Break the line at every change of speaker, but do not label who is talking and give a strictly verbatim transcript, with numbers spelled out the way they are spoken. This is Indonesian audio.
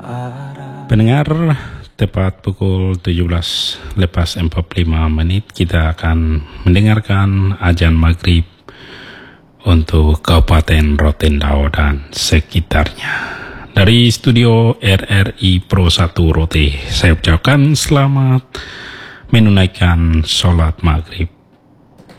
Pendengar, tepat pukul tujuh belas lepas empat puluh lima menit kita akan mendengarkan azan maghrib untuk Kabupaten Rotendao dan sekitarnya. Dari studio R R I Pro satu Rote, saya ucapkan selamat menunaikan sholat maghrib